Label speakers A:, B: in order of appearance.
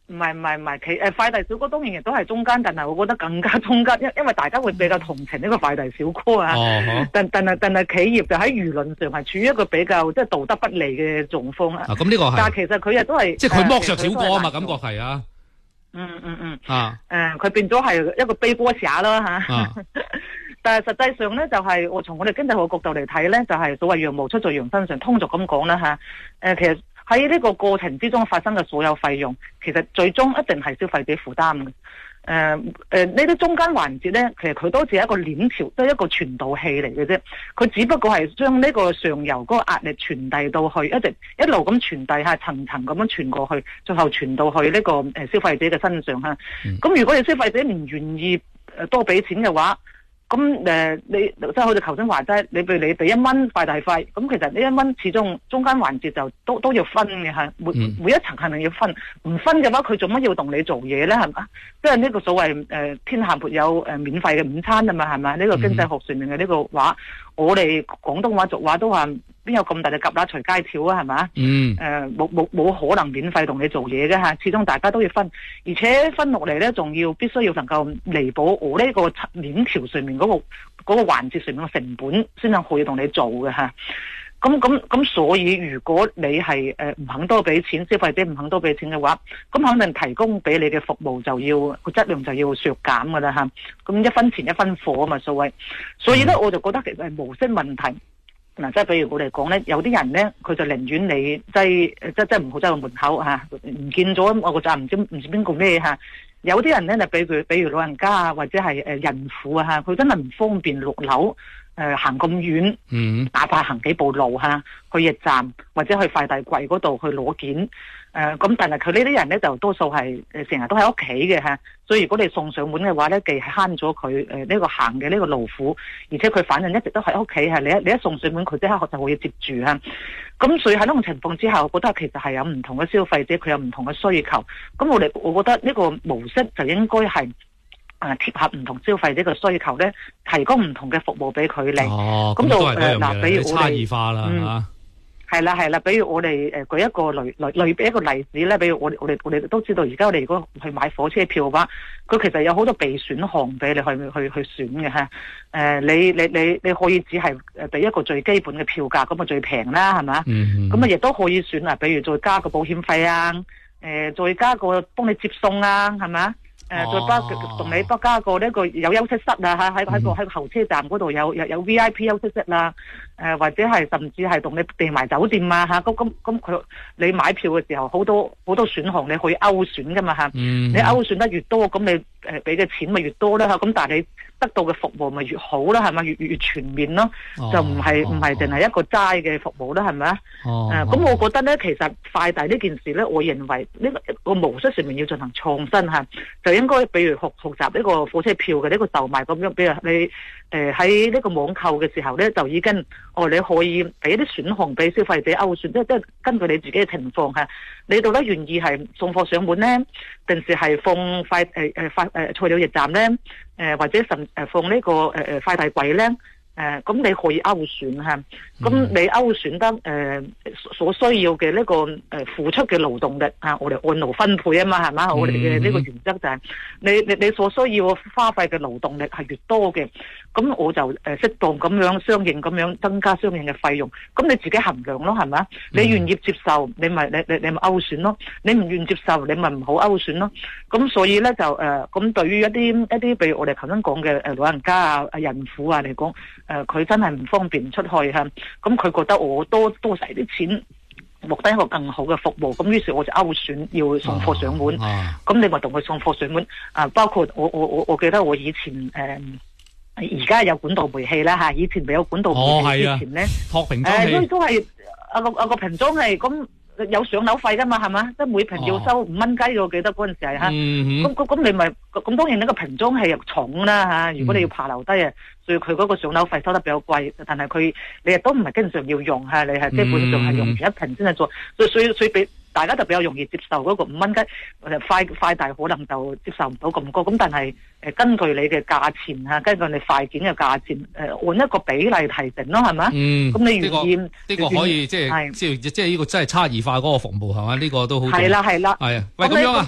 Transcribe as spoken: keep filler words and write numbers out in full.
A: 唔係唔係唔係，其誒快遞小哥當然亦都係中間，但係我覺得更加中間，因因為大家會比較同情呢個快遞小哥啊。
B: 哦，
A: 但但係但係企業就喺輿論上係處於一個比較即係道德不利嘅狀況啊。
B: 咁呢個係，
A: 但係其實佢亦都係
B: 即係佢剝削小哥啊嘛，感覺係啊。
A: 嗯嗯嗯。
B: 啊。
A: 誒，佢變咗係一個背鍋俠啦嚇。
B: 啊。
A: 但係實際上咧，就係、是、我從我哋經濟學角度嚟睇咧，就係、是、所謂羊毛出在羊身上，通俗咁講啦嚇。誒，其實喺呢個過程之中發生嘅所有費用，其實最終一定係消費者負擔嘅。誒、呃、誒，呢啲中間環節咧，其實佢都只係一個鏈條，都係一個傳導器嚟嘅啫。佢只不過係將呢個上游嗰個壓力傳遞到去，一直一路咁傳遞下，層層咁樣傳過去，最後傳到去呢個誒消費者嘅身上嚇。咁、嗯、如果你消費者唔願意誒多俾錢嘅話，咁誒、呃，你即係好似頭先話齋，你譬如你俾一蚊快遞費，咁其實呢一蚊始終中間環節就都都要分嘅嚇，每每一層係咪要分？唔分嘅話，佢做乜要同你做嘢咧？係嘛？即係呢個所謂誒、呃、天下沒有誒免費嘅午餐啊嘛，係咪？呢、這個經濟學上面嘅呢個話，我哋廣東話俗話都話。邊有咁大隻蛤乸隨街跳啊？係嘛？嗯。誒，冇冇冇可能免費同你做嘢嘅嚇，始終大家都要分，而且分落嚟咧，仲要必須要能夠彌補我呢個鏈條上面嗰、嗰個嗰、嗰個環節上面嘅成本，先至可以同你做嘅嚇。咁咁咁，所以如果你係誒唔肯多俾錢，消費者唔肯多俾錢嘅話，咁肯定提供俾你嘅服務就要個質量就要削減㗎啦嚇。咁一分錢一分貨啊嘛，所謂。所以咧，我就覺得其實係模式問題。嗱，即係比如我哋講咧，有啲人咧，佢就寧願你擠，即即唔好擠到門口嚇，唔見咗我個站，唔知唔知邊個咩嚇。有啲人咧就比如比如老人家啊，或者係誒孕婦啊嚇，佢真係唔方便落樓誒行咁遠，嗯，哪怕行幾步路嚇，去驛站或者去快遞櫃嗰度去攞件。誒咁、呃，但係佢呢啲人咧就多數係誒成日都喺屋企嘅嚇，所以如果你送上門嘅話咧，既係慳咗佢誒呢個行嘅呢個路苦，而且佢反正一直都喺屋企係，你一你一送上門，佢即刻就可以接住嚇。咁所以喺呢種情況之下，我覺得其實係有唔同嘅消費者，佢有唔同嘅需求。咁我哋我覺得呢個模式就應該係誒貼合唔同消費者嘅需求咧，提供唔同嘅服務俾佢哋。
B: 哦，
A: 咁就誒嗱，比如我哋
B: 差異化啦嚇。嗯
A: 係啦係啦，比如我哋誒舉一個類類類比一個例子咧，比如我我哋我哋都知道，而家我哋如果去買火車票嘅話，佢其實有好多備選項俾你去去去選嘅嚇。誒、呃，你你你你可以只係誒俾一個最基本嘅票價，咁啊最平啦，係嘛？咁啊亦都可以選啊，比如再加個保險費啊，誒、呃、再加個幫你接送啊，係咪？誒、呃，再加同你多加個呢個有休息室啊，喺喺喺個喺個候車站嗰度有有有 V I P 休息室啦，誒、呃、或者係甚至係同你訂埋酒店啊嚇，咁咁咁佢你買票嘅時候好多好多選項你可以勾選噶嘛嚇，嗯、你勾選得越多，咁你誒俾嘅錢咪越多啦嚇，咁但係你得到嘅服務咪越好啦，係咪越越越全面咯？哦、就唔係唔係淨係一個齋嘅服務啦，係咪啊？誒、哦，咁、呃、我覺得咧，其實快遞呢件事咧，我認為呢個個模式上面要進行創新嚇，就應該比如學學習呢個火車票嘅呢個售賣咁樣，比如你誒喺呢個網購嘅時候咧，就已經哦你可以俾一啲選項俾消費者勾選，即係即係根據你自己嘅情況嚇，你到底願意係送貨上門咧，定是係放快誒誒快誒菜鳥驛站咧？誒、呃、或者甚誒放呢、這個誒誒、呃、快遞櫃咧，誒、呃、咁你可以勾選嚇，咁、嗯、你勾選得誒、呃、所需要嘅呢、這個誒、呃、付出嘅勞動力啊，我哋按勞分配啊嘛，係嘛？嗯、我哋嘅呢個原則就係、是、你你你所需要花費嘅勞動力係越多嘅，咁我就誒適當咁樣相應咁樣增加相應嘅費用，咁你自己衡量咯，係咪？你願意接受，你咪你你你咪勾選咯；你唔願意接受，你咪唔好勾選咯。咁所以咧就誒，咁、呃、對於一啲一啲，譬如我哋頭先講嘅誒老人家啊、孕婦啊嚟講，誒、呃、佢真係唔方便出去嚇，咁佢覺得我多多使啲錢，獲得一個更好嘅服務，咁於是我就勾選要送貨上門，咁、啊啊、你咪同佢送貨上門啊！包括我我我我記得我以前誒。呃而家有管道煤氣啦嚇，以前未有管道煤氣之前咧，
B: 托瓶裝氣，
A: 誒都都係啊個啊個瓶裝氣，咁有上樓費噶嘛係嘛？即係每瓶要收五蚊雞，我記得嗰陣時係嚇。咁咁咁你咪咁當然呢個瓶裝氣又重啦嚇，如果你要爬樓梯啊，所以佢嗰個上樓費收得比較貴，但係佢你亦都唔係經常要用嚇，你係基本上係用完一瓶先係做，所以所以所以俾。大家就比較容易接受嗰個五蚊雞，快快遞可能就接受唔到咁高。咁但係誒根據你嘅價錢嚇，根據你快件嘅價錢，誒、呃、按一個比例提成咯，係咪？嗯，咁你願意呢、
B: 這個這個可以即係即係即係呢個真係差異化嗰個服務係嘛？呢、這個都好。
A: 係啦係啦。
B: 係啊，喂咁樣啊。